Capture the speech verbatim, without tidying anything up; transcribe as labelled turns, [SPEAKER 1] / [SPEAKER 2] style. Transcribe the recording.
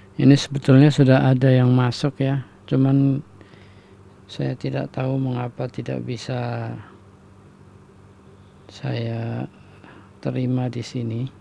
[SPEAKER 1] Ini sebetulnya sudah ada yang masuk ya, cuman saya tidak tahu mengapa tidak bisa saya terima di sini.